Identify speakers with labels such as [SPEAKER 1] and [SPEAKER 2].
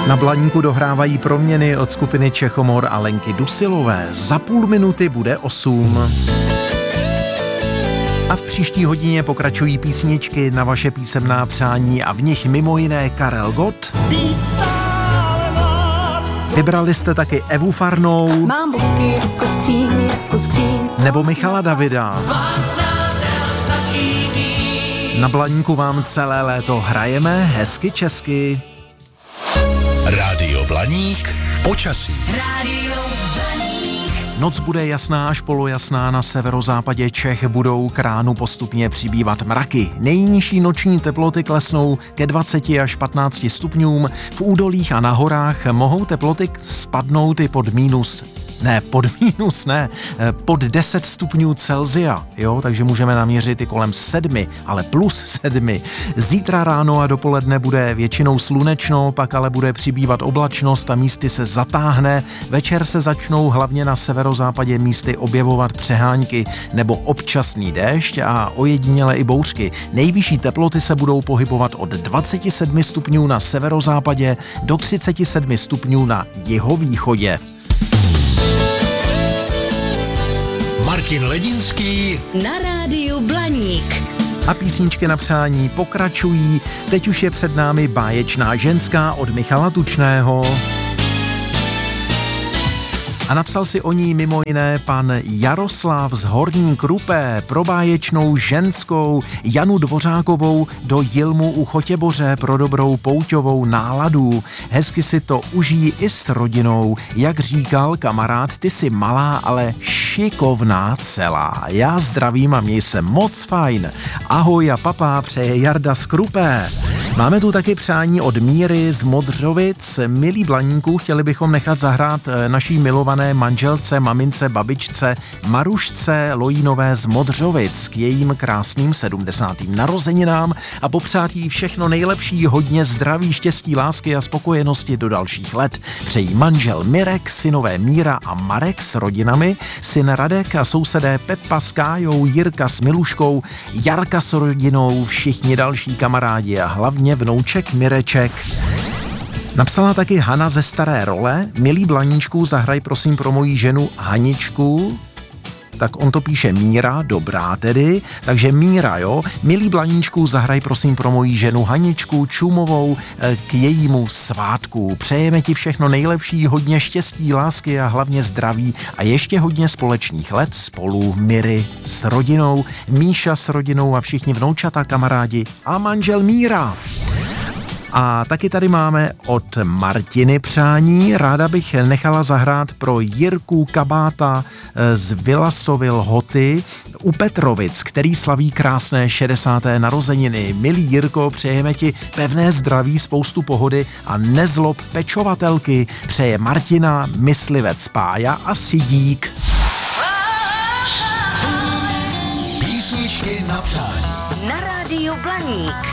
[SPEAKER 1] Na Blaníku dohrávají Proměny od skupiny Čechomor a Lenky Dusilové. Za půl minuty bude 8. A v příští hodině pokračují písničky na vaše písemná přání a v nich mimo jiné Karel Gott. Vybrali jste taky Evu Farnou.
[SPEAKER 2] Mám boky jako skříň.
[SPEAKER 1] Nebo Michala Davida. Na Blaníku vám celé léto hrajeme hezky česky.
[SPEAKER 3] Rádio Blaník počasí.
[SPEAKER 1] Noc bude jasná až polojasná, na severozápadě Čech budou k ránu postupně přibývat mraky. Nejnižší noční teploty klesnou ke 20 až 15 stupňům, v údolích a na horách mohou teploty spadnout i pod 10 stupňů Celsia, jo, takže můžeme naměřit i kolem 7, ale plus 7. Zítra ráno a dopoledne bude většinou slunečno, pak ale bude přibývat oblačnost a místy se zatáhne. Večer se začnou hlavně na severozápadě místy objevovat přehánky nebo občasný déšť a ojediněle i bouřky. Nejvyšší teploty se budou pohybovat od 27 stupňů na severozápadě do 37 stupňů na jihovýchodě.
[SPEAKER 3] Martin Ledinský
[SPEAKER 2] Na rádiu Blaník.
[SPEAKER 1] A písničky na přání pokračují. Teď už je před námi Báječná ženská od Michala Tučného. A napsal si o ní mimo jiné pan Jaroslav z Horní Krupé pro Báječnou ženskou Janu Dvořákovou do Jilmu u Chotěboře pro dobrou pouťovou náladu. Hezky si to užijí i s rodinou. Jak říkal kamarád, ty jsi malá, ale šikovná celá. Já zdravím a měj se moc fajn. Ahoj a papá, přeje Jarda z Krupé. Máme tu taky přání od Míry z Modřovic. Milí Blaníku, chtěli bychom nechat zahrát naší milované manželce, mamince, babičce Marušce Lojínové z Modřovic k jejím krásným 70. narozeninám a popřát jí všechno nejlepší, hodně zdraví, štěstí, lásky a spokojenosti do dalších let. Přejí manžel Mirek, synové Míra a Marek s rodinami, syn Radek a sousedé Pepa s Kájou, Jirka s Miluškou, Jarka s rodinou, všichni další kamarádi a hlavně vnouček Mireček. Napsala taky Hana ze Staré Role. Milý Blaníčku, zahraj prosím pro moji ženu Haničku. Tak on to píše Míra, dobrá tedy. Takže Míra, jo. Milý Blaníčku, zahraj prosím pro moji ženu Haničku Čumovou k jejímu svátku. Přejeme ti všechno nejlepší, hodně štěstí, lásky a hlavně zdraví a ještě hodně společných let spolu Miry s rodinou, Míša s rodinou a všichni vnoučata, kamarádi a manžel Míra. A taky tady máme od Martiny přání. Ráda bych nechala zahrát pro Jirku Kabáta z Vilasovy Lhoty u Petrovic, který slaví krásné 60. narozeniny. Milý Jirko, přejeme ti pevné zdraví, spoustu pohody a nezlob pečovatelky. Přeje Martina, myslivec Pája a Sidík.
[SPEAKER 3] písničky na přání.
[SPEAKER 2] Na rádiu Blaník.